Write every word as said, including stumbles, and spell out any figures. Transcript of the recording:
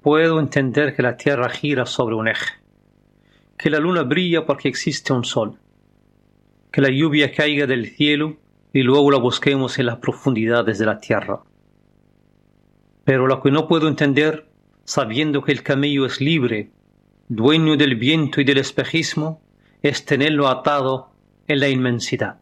puedo entender que la Tierra gira sobre un eje, que la luna brilla porque existe un sol, que la lluvia caiga del cielo y luego la busquemos en las profundidades de la tierra. Pero lo que no puedo entender, sabiendo que el camello es libre, dueño del viento y del espejismo, es tenerlo atado en la inmensidad.